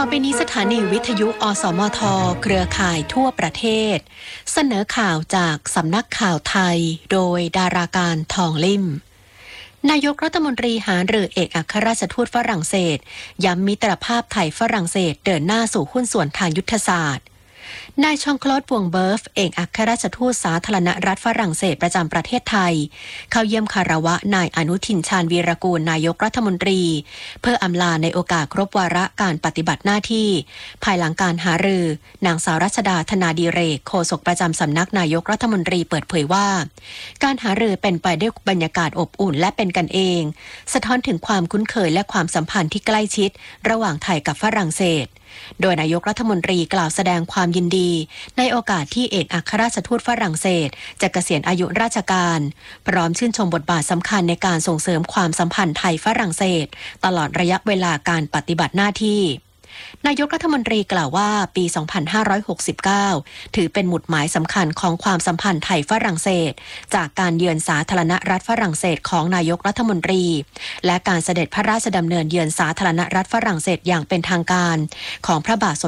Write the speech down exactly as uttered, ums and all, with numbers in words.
ไปนี้สถานีวิทยุอสมทเครือข่ายทั่วประเทศเสนอข่าวจากสำนักข่าวไทยโดยดาราการทองลิ่มนายกรัฐมนตรีหารือเอกอัครราชทูตฝรั่งเศสย้ำมิตรภาพไทยฝรั่งเศสเดินหน้าสู่หุ้นส่วนทางยุทธศาสตร์นายชองคลอดวงเบิร์ฟเอกอัครราชทูตสาธารณรัฐฝรั่งเศสประจำประเทศไทยเข้าเยี่ยมคารวะนายอนุทินชาญวีรกูลนายกรัฐมนตรีเพื่ออำลาในโอกาสครบวาระการปฏิบัติหน้าที่ภายหลังการหารือนางสาวรัชดาธนาดีเรกโฆษกประจำสำนักนายกรัฐมนตรีเปิดเผยว่าการหารือเป็นไปด้วยบรรยากาศอบอุ่นและเป็นกันเองสะท้อนถึงความคุ้นเคยและความสัมพันธ์ที่ใกล้ชิดระหว่างไทยกับฝรั่งเศสโดยนายกรัฐมนตรีกล่าวแสดงความยินดีในโอกาสที่เอกอัครราชทูตฝรั่งเศสจะเกษียณอายุราชการพร้อมชื่นชมบทบาทสำคัญในการส่งเสริมความสัมพันธ์ไทยฝรั่งเศสตลอดระยะเวลาการปฏิบัติหน้าที่นายกรัฐมนตรีกล่าวว่าปี สองพันห้าร้อยหกสิบเก้า ถือเป็นหมุดหมายสำคัญของความสัมพันธ์ไทยฝรั่งเศสจากการเยือนสาธารณรัฐฝรั่งเศสของนายกรัฐมนตรีและการเสด็จพระราชดำเนินเยือนสาธารณรัฐฝรั่งเศสอย่างเป็นทางการของพระบาทสม